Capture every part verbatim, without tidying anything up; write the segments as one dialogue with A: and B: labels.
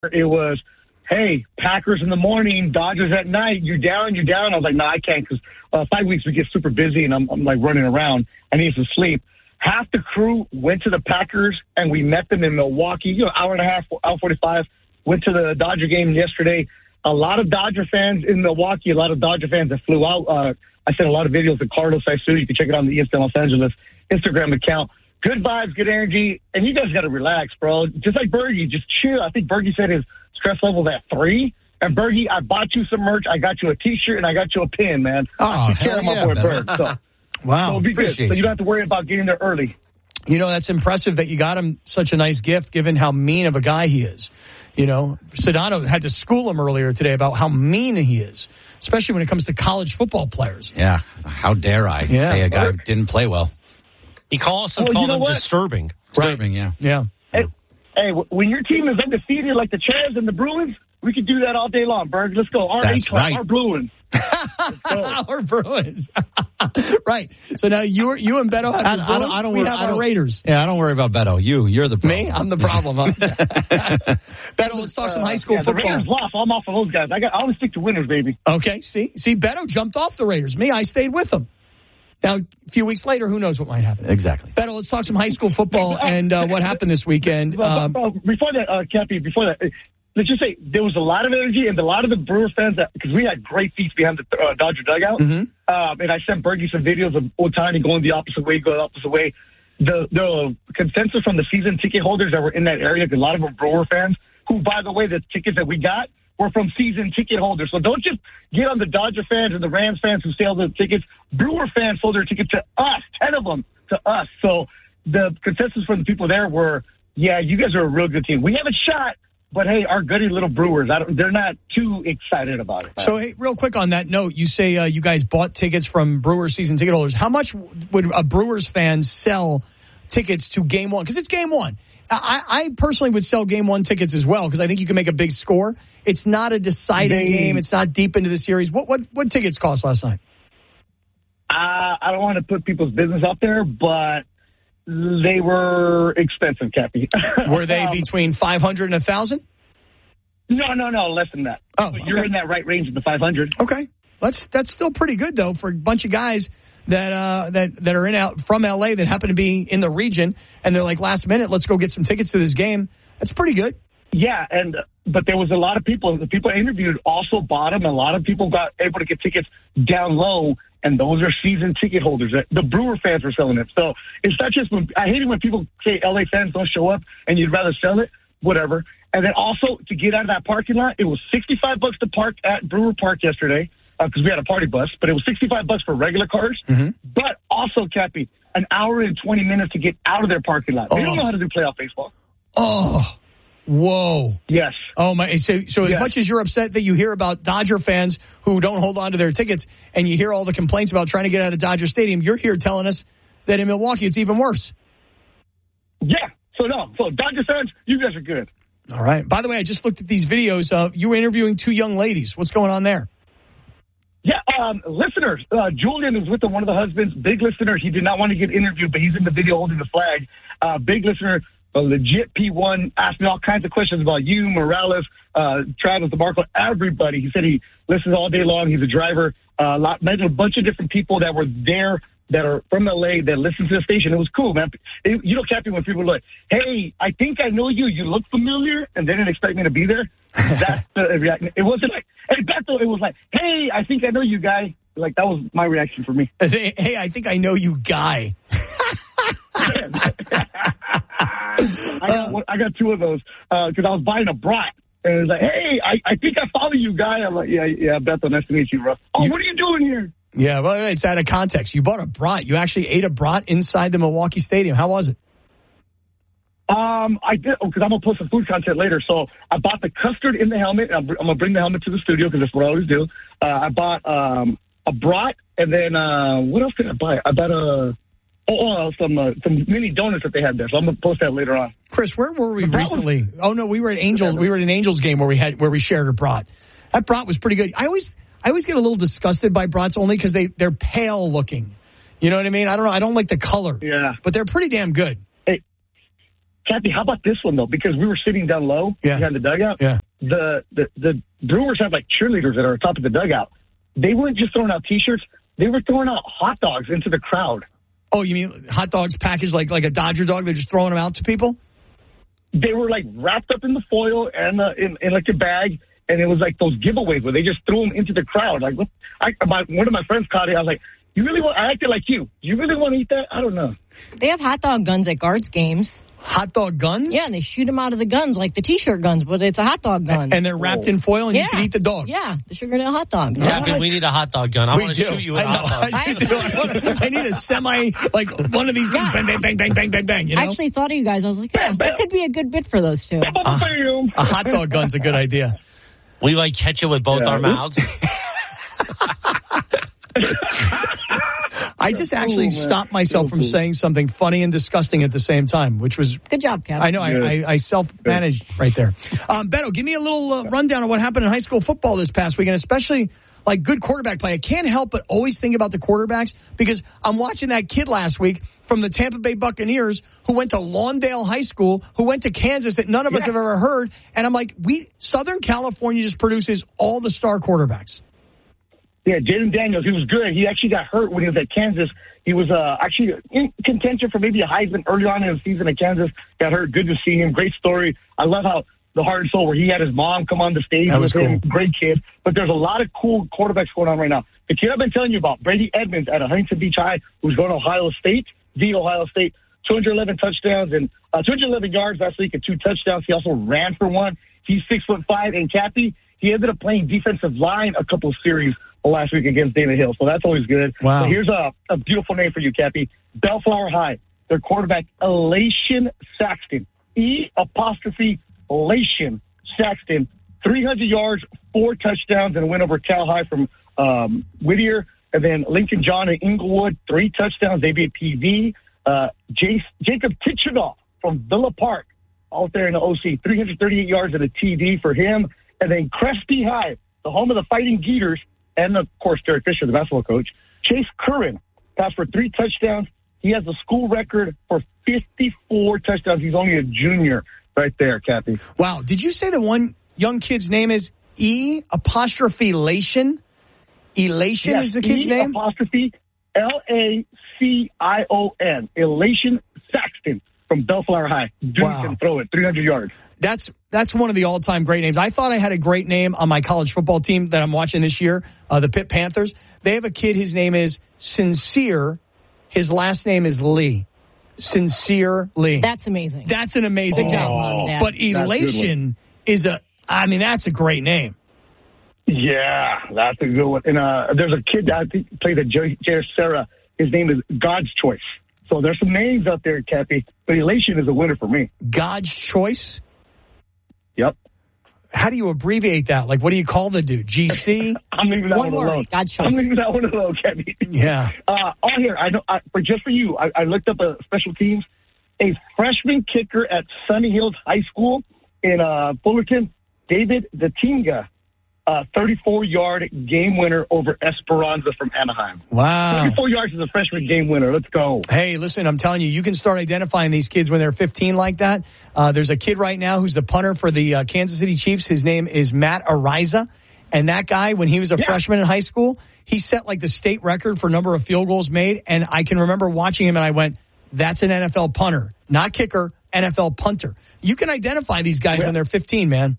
A: it was, hey, Packers in the morning, Dodgers at night. You're down, you're down. I was like, no, I can't because uh, five weeks we get super busy and I'm, I'm like running around. I need some sleep. Half the crew went to the Packers and we met them in Milwaukee. You know, hour and a half, hour forty-five. Went to the Dodger game yesterday. A lot of Dodger fans in Milwaukee. A lot of Dodger fans that flew out. Uh, I sent a lot of videos to Carlos Saisu. You can check it on the E S P N Los Angeles Instagram account. Good vibes, good energy, and you guys got to relax, bro. Just like Bergie, just chill. I think Bergie said his stress level's at three. And Bergie, I bought you some merch. I got you a T-shirt and I got you a pin, man.
B: Oh,
A: Take care of my
B: yeah,
A: boy
B: Berg.
A: Berg. So,
B: wow,
A: so it'll be good.
B: appreciate
A: So you
B: you.
A: don't have to worry about getting there early.
C: You know, that's impressive that you got him such a nice gift, given how mean of a guy he is. You know, Sedano had to school him earlier today about how mean he is, especially when it comes to college football players.
B: Yeah, how dare I
C: Yeah.
B: say a guy didn't play well.
D: He calls some
A: Well,
D: call
A: you know
D: them
A: what?
D: disturbing.
B: Disturbing, yeah.
C: Yeah.
A: Hey, hey, when your team is undefeated like the Chavs and the Bruins, we can do that all day long, Berg. Let's go. Our
B: That's
A: A-Club,
B: right.
A: our Bruins.
C: Our Bruins. Right. So now you you and Beto have
B: I,
C: the
B: I
C: Bruins.
B: don't, I don't
C: we
B: worry,
C: have
B: I
C: our
B: don't,
C: Raiders.
B: Yeah, I don't worry about Beto. You, you're the problem.
C: Me? I'm the problem, huh? Beto, let's talk some high school
A: yeah, the
C: football.
A: Raiders lost. I'm off of those guys. I got. I only stick to winners, baby.
C: Okay, see? See, Beto jumped off the Raiders. Me, I stayed with them. Now, a few weeks later, who knows what might happen.
B: Exactly.
C: Beto, let's talk some high school football and uh, what happened this weekend. Um,
A: uh, before that, uh, Cappy, before that, uh, let's just say there was a lot of energy and a lot of the Brewer fans, that because we had great seats behind the uh, Dodger dugout.
C: Mm-hmm.
A: Um, and I sent Bergie some videos of Ohtani going the opposite way, going the opposite way. The the consensus from the season ticket holders that were in that area, because a lot of them Brewer fans, who, by the way, the tickets that we got were from season ticket holders. So don't just get on the Dodger fans and the Rams fans who sell the tickets. Brewer fans sold their tickets to us, ten of them to us. So the consensus from the people there were, yeah, you guys are a real good team. We have a shot, but hey, our goody little Brewers, I don't, they're not too excited about it.
C: So, hey, real quick on that note, you say uh, you guys bought tickets from Brewers season ticket holders. How much would a Brewers fan sell tickets to game one? Because it's game one. I, I personally would sell game one tickets as well because I think you can make a big score. It's not a deciding
A: They-
C: game. It's not deep into the series. What what what tickets cost last night?
A: Uh, I don't want to put people's business out there, but they were expensive, Cappy.
C: Were they
A: Um,
C: between five hundred and one thousand?
A: No, no, no, less than that.
C: Oh,
A: But you're
C: okay.
A: in that right range of the five hundred.
C: Okay. That's that's still pretty good though for a bunch of guys that uh that that are in out from L A that happen to be in the region and they're like last minute, let's go get some tickets to this game. That's pretty good.
A: Yeah, and but there was a lot of people. The people I interviewed also bought them. A lot of people got able to get tickets down low, and those are season ticket holders. The Brewer fans were selling it. So it's not just when I hate it when people say L A fans don't show up and you'd rather sell it, whatever. And then also to get out of that parking lot, it was sixty-five bucks to park at Brewer Park yesterday because uh, we had a party bus, but it was sixty-five bucks for regular cars.
C: Mm-hmm.
A: But also, Cappy, an hour and twenty minutes to get out of their parking lot. They
C: Oh.
A: don't know how to do playoff baseball.
C: Oh. Whoa.
A: Yes.
C: Oh my! So, so as
A: Yes.
C: much as you're upset that you hear about Dodger fans who don't hold on to their tickets, and you hear all the complaints about trying to get out of Dodger Stadium, you're here telling us that in Milwaukee it's even worse.
A: Yeah. So no. So Dodger fans, you guys are good.
C: All right. By the way, I just looked at these videos. Uh, you were interviewing two young ladies. What's going on there?
A: Yeah, um, listeners. Uh, Julian is with the, one of the husbands. Big listener. He did not want to get interviewed, but he's in the video holding the flag. Uh, big listener, a legit P one. Asked me all kinds of questions about you, Morales, uh, Travis, DeMarco, everybody. He said he listens all day long. He's a driver. Uh, lot, met a bunch of different people that were there that are from L A that listen to the station. It was cool, man. It, you know, Captain, when people are like, hey, I think I know you. You look familiar. And they didn't expect me to be there. That's the reaction. It wasn't like, hey, Beto. It was like, hey, I think I know you, guy. Like, that was my reaction for me.
C: Hey, hey, I think I know you, guy.
A: I got one, I got two of those because uh, I was buying a brat. And it was like, hey, I, I think I follow you, guy. I'm like, yeah, yeah, Beto, nice to meet you, bro. Oh,
C: You-
A: what are you doing here?
C: Yeah, well, it's out of context. You bought a brat. You actually ate a brat inside the Milwaukee Stadium. How was it?
A: Um, I did, because I'm going to post some food content later. So I bought the custard in the helmet. I'm, I'm going to bring the helmet to the studio because that's what I always do. Uh, I bought um, a brat, and then uh, what else did I buy? I bought a, oh, uh, some uh, some mini donuts that they had there. So I'm going to post that later on.
C: Chris, where were we
A: The brat
C: recently? Oh no, we were at Angels. We were at an Angels game where we had where we shared a brat. That brat was pretty good. I always I always get a little disgusted by brats only because they they're pale looking. You know what I mean? I don't know. I don't like the color.
A: Yeah.
C: But they're pretty damn good.
A: Kathy, how about this one, though? Because we were sitting down low
C: Yeah.
A: behind the dugout.
C: Yeah.
A: The, the, the Brewers have, like, cheerleaders that are on top of the dugout. They weren't just throwing out T-shirts. They were throwing out hot dogs into the crowd.
C: Oh, you mean hot dogs packaged like, like a Dodger dog? They're just throwing them out to people?
A: They were, like, wrapped up in the foil and uh, in, in, like, a bag. And it was like those giveaways where they just threw them into the crowd. Like, what, I, my, one of my friends caught it. I was like, you really want, I acted like you. You really want to eat that? I don't know.
D: They have hot dog guns at Guards games.
C: Hot dog guns?
D: Yeah, and they shoot them out of the guns like the T-shirt guns, but it's a hot dog gun.
C: And, and they're wrapped in foil and
D: yeah.
C: you can eat the dog.
D: Yeah, the Sugar Nail hot dogs.
E: Captain, we need a hot dog gun. I
C: We
E: want
C: do.
E: to shoot you with
C: I
E: a
C: know.
E: hot dog.
C: I do. I, wanna, I need a semi, like one of these things,
D: Yeah.
C: bang, bang, bang, bang, bang, bang, bang, you know?
D: I actually thought of you guys. I was like, yeah, that could be a good bit for those two.
C: a hot dog gun's a good idea.
E: We like catch it with both
A: Yeah.
E: our mouths.
C: I just actually
A: Oh, man.
C: stopped myself from saying something funny and disgusting at the same time, which was,
D: Good job, Cap.
C: I know, I, I, I self-managed right there. Um, Beto, give me a little uh, rundown of what happened in high school football this past weekend, especially like good quarterback play. I can't help but always think about the quarterbacks because I'm watching that kid last week from the Tampa Bay Buccaneers who went to Lawndale High School, who went to Kansas that none of us
A: Yeah.
C: have ever heard. And I'm like, we Southern California just produces all the star quarterbacks.
A: Yeah, Jaden Daniels, he was good. He actually got hurt when he was at Kansas. He was uh, actually in contention for maybe a Heisman early on in the season at Kansas. Got hurt. Good to see him. Great story. I love how the heart and soul where he had his mom come on the stage
C: That was
A: with him.
C: cool.
A: Great kid. But there's a lot of cool quarterbacks going on right now. The kid I've been telling you about, Brady Edmonds at Huntington Beach High, who's going to Ohio State, the Ohio State, two hundred eleven touchdowns and uh, two hundred eleven yards last week and two touchdowns. He also ran for one. He's six foot five. And Cappy, he ended up playing defensive line a couple of series last week against David Hill. So that's always good.
C: Wow.
A: So here's a, a beautiful name for you, Cappy. Bellflower High. Their quarterback, Elation Saxton. E apostrophe Elation Saxton. three hundred yards, four touchdowns, and a win over Cal High from um, Whittier. And then Lincoln John and Inglewood, three touchdowns. They beat P V. Uh, Jace, Jacob Tichenoff from Villa Park out there in the O C. three hundred thirty-eight yards and a T D for him. And then Crespi High, the home of the Fighting Geeters, and, of course, Derek Fisher, the basketball coach. Chase Curran passed for three touchdowns. He has a school record for fifty-four touchdowns. He's only a junior right there, Kathy.
C: Wow. Did you say the one young kid's name is E apostrophe Elation? Elation
A: Yes,
C: is the kid's
A: E
C: name?
A: apostrophe L A C I O N. Elation Saxton from Bellflower High. Dude
C: Wow.
A: can throw it, three hundred yards.
C: That's that's one of the all-time great names. I thought I had a great name on my college football team that I'm watching this year, uh, the Pitt Panthers. They have a kid, his name is Sincere. His last name is Lee. Sincere Lee.
D: That's amazing.
C: That's an amazing
D: Good
C: name.
D: job, Mom and Dad.
C: But
A: That's a good
C: Elation is a, I mean, that's a great name.
A: Yeah, that's a good one. And uh, there's a kid that I think played at J R Sarah. His name is God's Choice. So there's some names out there, Cappy. But Elation is a winner for me.
C: God's Choice?
A: Yep.
C: How do you abbreviate that? Like, what do you call the dude? G C?
A: I'm leaving that
D: One
A: one,
D: word,
A: alone.
D: God's Choice.
A: I'm leaving that one alone, Cappy.
C: Yeah.
A: Uh, all here, I know. I, for just for you, I, I looked up a special teams. A freshman kicker at Sunny Hills High School in uh, Fullerton, David Datinga, uh, thirty-four yard game winner over Esperanza from Anaheim.
C: Wow.
A: thirty-four yards is a freshman game winner. Let's go.
C: Hey, listen, I'm telling you, you can start identifying these kids when they're fifteen like that. Uh, there's a kid right now who's the punter for the uh, Kansas City Chiefs. His name is Matt Ariza. And that guy, when he was a
A: Yeah.
C: freshman in high school, he set like the state record for number of field goals made. And I can remember watching him and I went, that's an N F L punter, not kicker, N F L punter. You can identify these guys
A: Yeah.
C: when they're fifteen, man.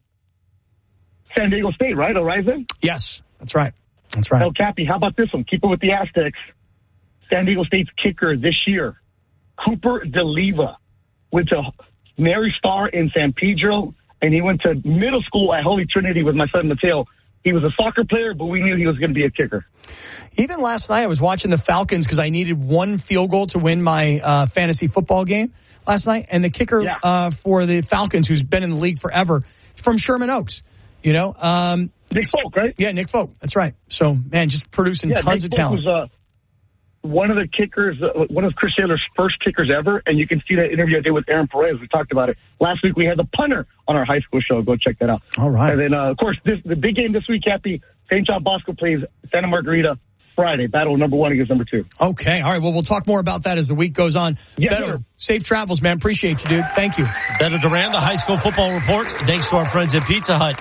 A: San Diego State, right, Ariza?
C: Yes, that's right. That's right.
A: El Cappy, how about this one? Keep it with the Aztecs. San Diego State's kicker this year, Cooper DeLiva, went to Mary Star in San Pedro, and he went to middle school at Holy Trinity with my son Mateo. He was a soccer player, but we knew he was going to be a kicker.
C: Even last night, I was watching the Falcons because I needed one field goal to win my uh, fantasy football game last night. And the kicker
A: Yeah.
C: uh, for the Falcons, who's been in the league forever, from Sherman Oaks, you know? Um,
A: Nick Folk, right?
C: yeah, Nick Folk. That's right. So, man, just producing
A: Yeah,
C: tons
A: Nick
C: of
A: Folk
C: talent.
A: was uh, one of the kickers, uh, one of Chris Taylor's first kickers ever, and you can see that interview I did with Aaron Perez. We talked about it. Last week we had the punter on our high school show. Go check that out.
C: All right.
A: And then, uh, of course, this, the big game this week, Cappy, Saint John Bosco plays Santa Margarita Friday. Battle number one against number two.
C: Okay. All right. Well, we'll talk more about that as the week goes on.
A: Yes,
C: Beto,
A: sir.
C: safe travels, man. Appreciate you, dude. Thank you.
E: Beto Duran, the High School Football Report. Thanks to our friends at Pizza Hut.